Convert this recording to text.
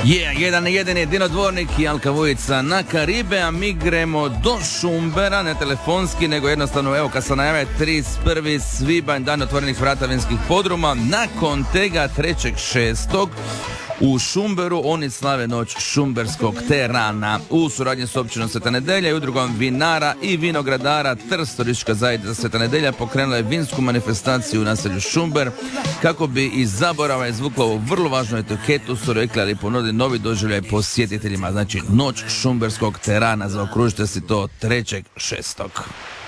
Jedan jedinodvornik i Alka Vujica na Karibe, a mi gremo do Šumbera, ne telefonski, nego jednostavno, evo, kad se najave 31. svibanj, dan otvorenih vrata vinskih podruma, nakon tega 3.6. u Šumberu oni slave noć šumberskog terana. U suradnji s općinom Sveta Nedelja i udrugom vinara i vinogradara Trst, turistička zajednica Sveta Nedelja pokrenula je vinsku manifestaciju u naselju Šumber kako bi iz zaborava izvukla ovu vrlo važnu etiketu, su rekli, ali ponudili novi doživljaj posjetiteljima. Znači, noć šumberskog terana, zaokružite si to 3.6.